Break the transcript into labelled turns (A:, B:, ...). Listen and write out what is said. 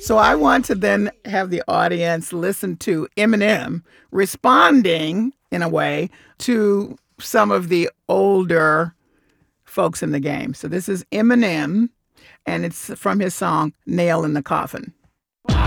A: So I want to then have the audience listen to Eminem responding in a way to some of the older folks in the game. So this is Eminem, and it's from his song Nail in the Coffin.